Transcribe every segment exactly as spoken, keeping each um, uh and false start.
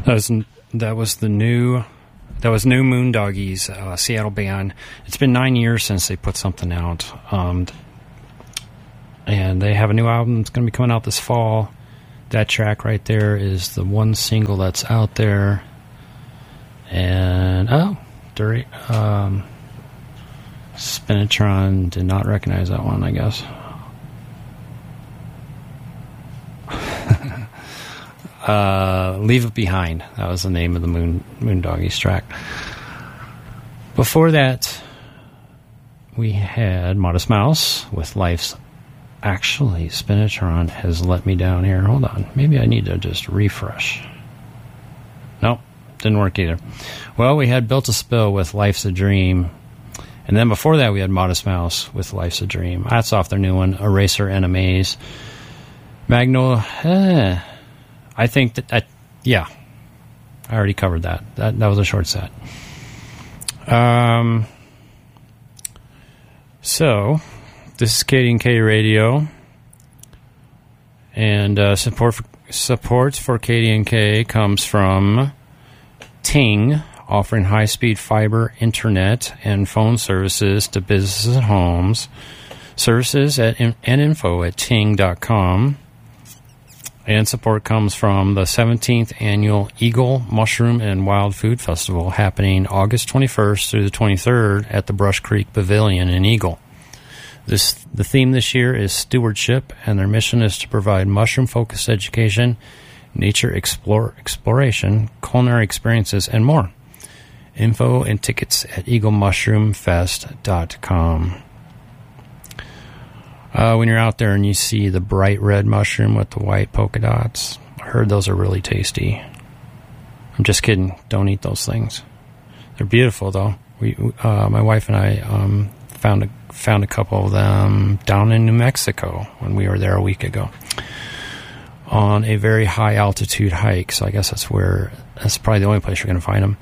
That was, that was the new... That was New Moondoggies, uh, Seattle band. It's been nine years since they put something out. Um, and they have a new album that's going to be coming out this fall. That track right there is the one single that's out there. And, oh, Dirty, um, Spinatron did not recognize that one, I guess. Uh, Leave It Behind. That was the name of the Moon Moondoggies track. Before that, we had Modest Mouse with Life's... Actually, Spinatron has let me down here. Hold on. Maybe I need to just refresh. Nope. Didn't work either. Well, we had Built to Spill with Life's a Dream. And then before that, we had Modest Mouse with Life's a Dream. That's off their new one, Eraser and Amaze. Magnolia... Eh, I think that, I, yeah, I already covered that. That that was a short set. Um, so, this is K D and K Radio, and uh, support for, support for K D and K comes from Ting, offering high-speed fiber internet and phone services to businesses and homes. Services at and info at ting dot com. And support comes from the seventeenth Annual Eagle Mushroom and Wild Food Festival happening August twenty-first through the twenty-third at the Brush Creek Pavilion in Eagle. This the theme this year is stewardship, and their mission is to provide mushroom-focused education, nature explore, exploration, culinary experiences, and more. Info and tickets at eagle mushroom fest dot com. Uh, when you're out there and you see the bright red mushroom with the white polka dots, I heard those are really tasty. I'm just kidding. Don't eat those things. They're beautiful, though. We, uh, my wife and I um, found a, found a couple of them down in New Mexico when we were there a week ago on a very high altitude hike. So I guess that's where that's probably the only place you're going to find them.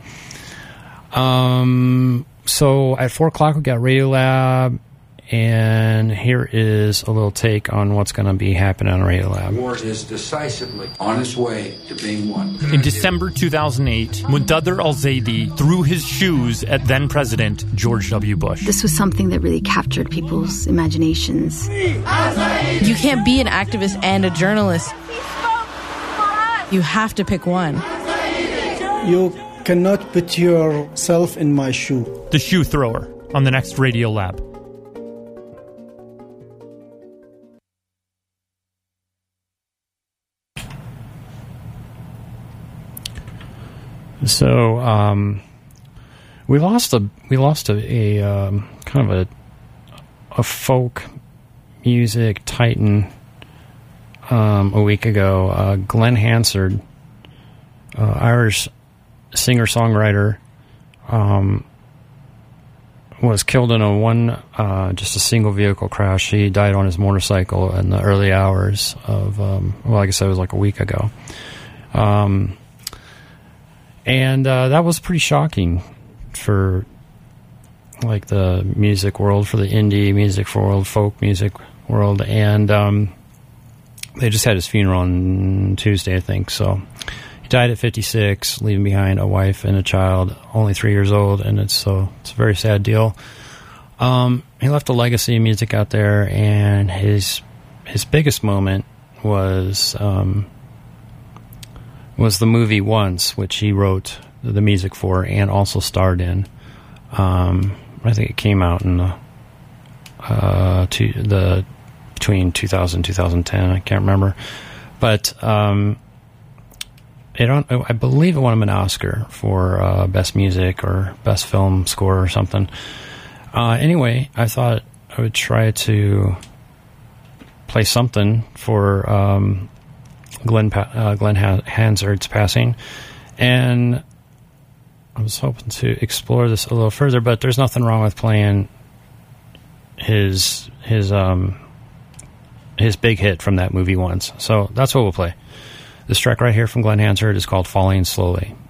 Um. So at four o'clock we got Radiolab. And here is a little take on what's going to be happening on Radiolab. War is decisively on its way to being won. In December two thousand eight, Muntadhir al-Zaidi threw his shoes at then-President George W. Bush. This was something that really captured people's imaginations. You can't be an activist and a journalist. You have to pick one. You cannot put yourself in my shoe. The Shoe Thrower on the next Radiolab. So um, we lost a we lost a, a um, kind of a a folk music titan um, a week ago. Uh, Glenn Hansard, uh, Irish singer songwriter, um, was killed in a one uh, just a single vehicle crash. He died on his motorcycle in the early hours of um, well, like I said, it was like a week ago. Um, And uh, that was pretty shocking for, like, the music world, for the indie music world, folk music world. And um, they just had his funeral on Tuesday, I think. So he died at fifty-six, leaving behind a wife and a child, only three years old. And it's so it's a very sad deal. Um, he left a legacy of music out there, and his his biggest moment was... Um, was the movie Once, which he wrote the music for and also starred in. Um, I think it came out in the, uh, to the between two thousand and two thousand ten. I can't remember. But um, it, I believe it won him an Oscar for uh, Best Music or Best Film Score or something. Uh, anyway, I thought I would try to play something for... Um, Glenn, uh, Glenn Hansard's passing, and I was hoping to explore this a little further, but there's nothing wrong with playing his his um his big hit from that movie Once. So that's what we'll play. This track right here from Glenn Hansard is called Falling Slowly.